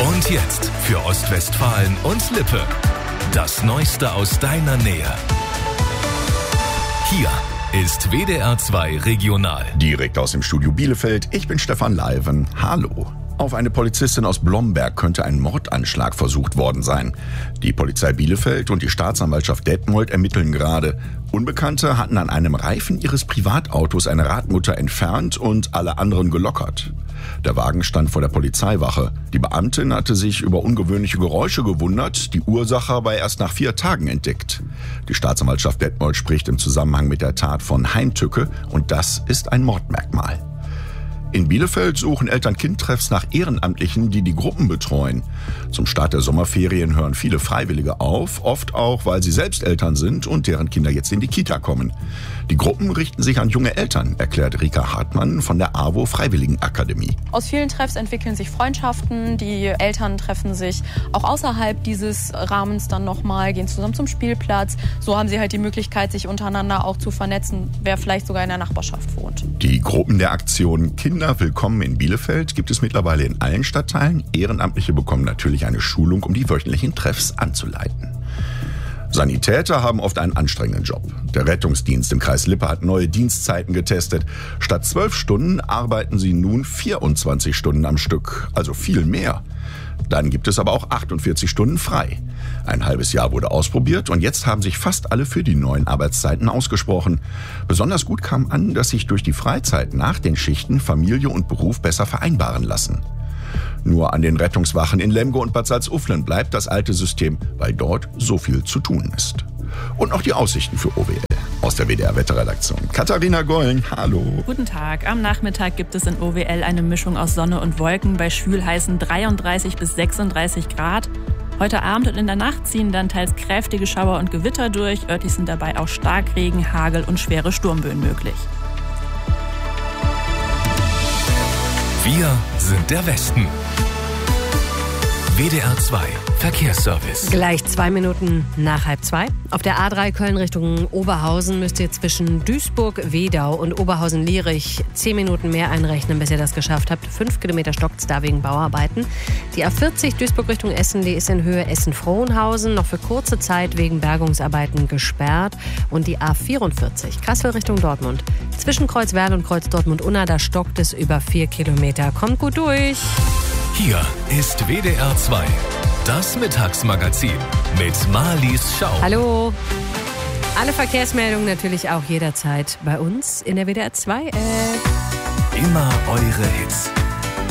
Und jetzt für Ostwestfalen und Lippe. Das Neueste aus deiner Nähe. Hier ist WDR 2 Regional. Direkt aus dem Studio Bielefeld. Ich bin Stefan Leiven. Hallo. Auf eine Polizistin aus Blomberg könnte ein Mordanschlag versucht worden sein. Die Polizei Bielefeld und die Staatsanwaltschaft Detmold ermitteln gerade. Unbekannte hatten an einem Reifen ihres Privatautos eine Radmutter entfernt und alle anderen gelockert. Der Wagen stand vor der Polizeiwache. Die Beamtin hatte sich über ungewöhnliche Geräusche gewundert, die Ursache aber erst nach 4 Tagen entdeckt. Die Staatsanwaltschaft Detmold spricht im Zusammenhang mit der Tat von Heimtücke und das ist ein Mordmerkmal. In Bielefeld suchen Eltern-Kind-Treffs nach Ehrenamtlichen, die die Gruppen betreuen. Zum Start der Sommerferien hören viele Freiwillige auf, oft auch, weil sie selbst Eltern sind und deren Kinder jetzt in die Kita kommen. Die Gruppen richten sich an junge Eltern, erklärt Rika Hartmann von der AWO Freiwilligenakademie. Aus vielen Treffs entwickeln sich Freundschaften, die Eltern treffen sich auch außerhalb dieses Rahmens dann nochmal, gehen zusammen zum Spielplatz. So haben sie halt die Möglichkeit, sich untereinander auch zu vernetzen, wer vielleicht sogar in der Nachbarschaft wohnt. Die Gruppen der Aktion Kinder willkommen in Bielefeld gibt es mittlerweile in allen Stadtteilen. Ehrenamtliche bekommen natürlich eine Schulung, um die wöchentlichen Treffs anzuleiten. Sanitäter haben oft einen anstrengenden Job. Der Rettungsdienst im Kreis Lippe hat neue Dienstzeiten getestet. Statt 12 Stunden arbeiten sie nun 24 Stunden am Stück, also viel mehr. Dann gibt es aber auch 48 Stunden frei. Ein halbes Jahr wurde ausprobiert und jetzt haben sich fast alle für die neuen Arbeitszeiten ausgesprochen. Besonders gut kam an, dass sich durch die Freizeit nach den Schichten Familie und Beruf besser vereinbaren lassen. Nur an den Rettungswachen in Lemgo und Bad Salzuflen bleibt das alte System, weil dort so viel zu tun ist. Und noch die Aussichten für OWL. Aus der WDR-Wetterredaktion. Katharina Gollen, hallo. Guten Tag. Am Nachmittag gibt es in OWL eine Mischung aus Sonne und Wolken bei schwülheißen 33 bis 36 Grad. Heute Abend und in der Nacht ziehen dann teils kräftige Schauer und Gewitter durch. Örtlich sind dabei auch Starkregen, Hagel und schwere Sturmböen möglich. Wir sind der Westen. WDR 2 Verkehrsservice. Gleich 2 Minuten nach 1:30. Auf der A3 Köln Richtung Oberhausen müsst ihr zwischen Duisburg-Wedau und Oberhausen-Lierich 10 Minuten mehr einrechnen, bis ihr das geschafft habt. 5 Kilometer stockt's da wegen Bauarbeiten. Die A40 Duisburg Richtung Essen, die ist in Höhe Essen-Frohnhausen noch für kurze Zeit wegen Bergungsarbeiten gesperrt. Und die A44 Kassel Richtung Dortmund. Zwischen Kreuzwerl und Kreuz Dortmund-Unna, da stockt es über 4 Kilometer. Kommt gut durch. Hier ist WDR 2, das Mittagsmagazin mit Marlies Schau. Hallo. Alle Verkehrsmeldungen natürlich auch jederzeit bei uns in der WDR 2 App. Immer eure Hits.